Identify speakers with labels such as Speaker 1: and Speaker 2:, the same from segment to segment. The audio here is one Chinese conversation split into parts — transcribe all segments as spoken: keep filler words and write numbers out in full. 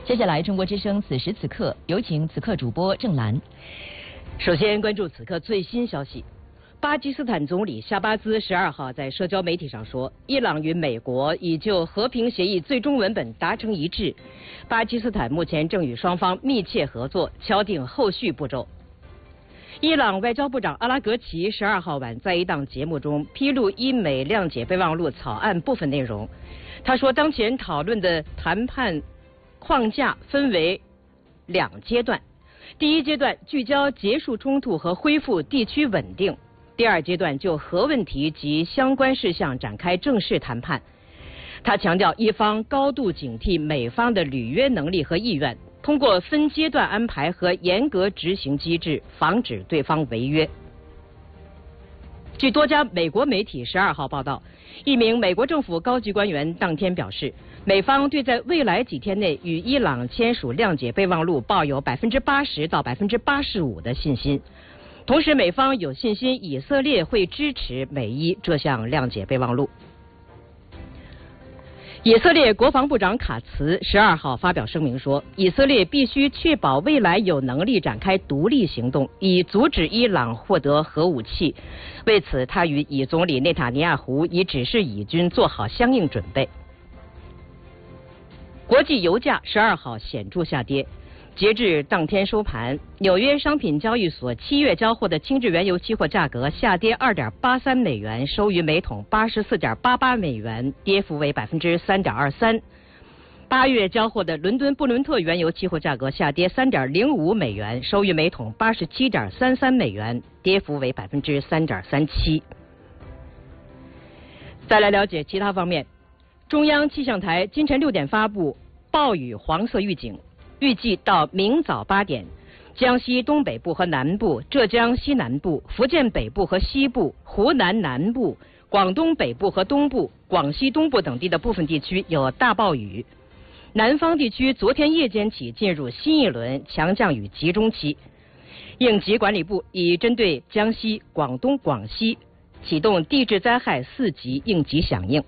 Speaker 1: 接下来，中国之声此时此刻有请此刻主播郑兰。
Speaker 2: 首先关注此刻最新消息。巴基斯坦总理夏巴兹十二号在社交媒体上说，伊朗与美国已就和平协议最终文本达成一致，巴基斯坦目前正与双方密切合作，敲定后续步骤。伊朗外交部长阿拉格齐十二号晚在一档节目中披露伊美谅解备忘录草案部分内容。他说，当前讨论的谈判框架分为两阶段，第一阶段聚焦结束冲突和恢复地区稳定，第二阶段就核问题及相关事项展开正式谈判。他强调，伊方高度警惕美方的履约能力和意愿，通过分阶段安排和严格执行机制，防止对方违约。据多家美国媒体十二号报道，一名美国政府高级官员当天表示，美方对在未来几天内与伊朗签署谅解备忘录抱有百分之八十到百分之八十五的信心。同时，美方有信心以色列会支持美伊这项谅解备忘录。以色列国防部长卡茨十二号发表声明说，以色列必须确保未来有能力展开独立行动，以阻止伊朗获得核武器。为此，他与以总理内塔尼亚胡已指示以军做好相应准备。国际油价十二号显著下跌。截至当天收盘，纽约商品交易所七月交货的轻质原油期货价格下跌 二点八三美元，收于每桶 八十四点八八美元，跌幅为 百分之三点二三。八月交货的伦敦布伦特原油期货价格下跌 三点零五美元，收于每桶 八十七点三三美元，跌幅为 百分之三点三七。再来了解其他方面，中央气象台今晨六点发布暴雨黄色预警。预计到明早八点，江西东北部和南部、浙江西南部、福建北部和西部、湖南南部、广东北部和东部、广西东部等地的部分地区有大暴雨。南方地区昨天夜间起进入新一轮强降雨集中期。应急管理部已针对江西、广东、广西启动地质灾害四级应急响应。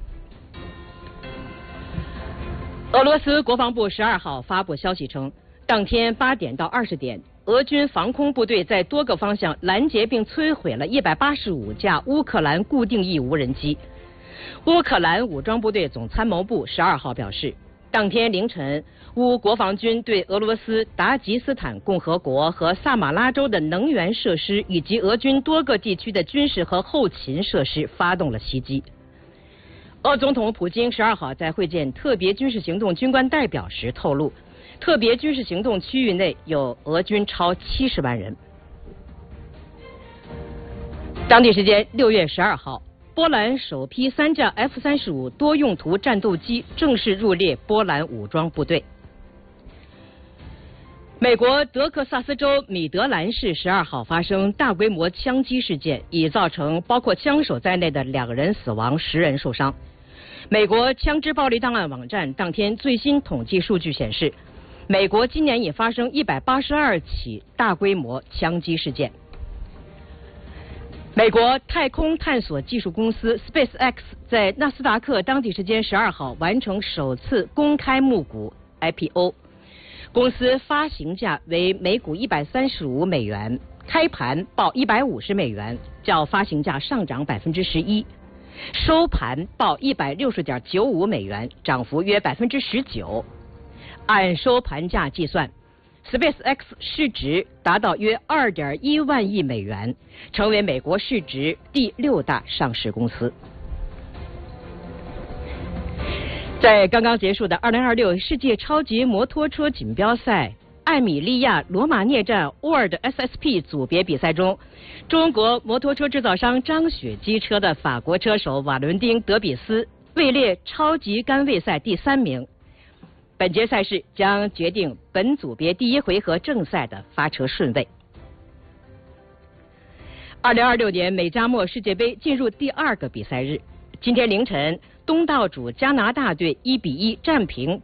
Speaker 2: 俄罗斯国防部十二号发布消息称，当天八点到二十点，俄军防空部队在多个方向拦截并摧毁了一百八十五架乌克兰固定翼无人机。乌克兰武装部队总参谋部十二号表示，当天凌晨，乌国防军对俄罗斯达吉斯坦共和国和萨马拉州的能源设施以及俄军多个地区的军事和后勤设施发动了袭击。俄总统普京十二号在会见特别军事行动军官代表时透露，特别军事行动区域内有俄军超七十万人。当地时间六月十二号，波兰首批三架 F 三十五多用途战斗机正式入列波兰武装部队。美国德克萨斯州米德兰市十二号发生大规模枪击事件，已造成包括枪手在内的两人死亡，十人受伤。美国枪支暴力档案网站当天最新统计数据显示，美国今年已发生一百八十二起大规模枪击事件。美国太空探索技术公司 SpaceX 在纳斯达克当地时间十二号完成首次公开募股 I P O， 公司发行价为每股一百三十五美元，开盘报一百五十美元，较发行价上涨百分之十一。收盘报一百六十点九五美元，涨幅约百分之十九。按收盘价计算 ，SpaceX 市值达到约二点一万亿美元，成为美国市值第六大上市公司。在刚刚结束的二零二六世界超级摩托车锦标赛艾米利亚罗马涅站 World S S P 组别比赛中，中国摩托车制造商张雪机车的法国车手瓦伦丁·德比斯位列超级杆位赛第三名。本节赛事将决定本组别第一回合正赛的发车顺位。二零二六年美加墨世界杯进入第二个比赛日，今天凌晨，东道主加拿大队一比一战平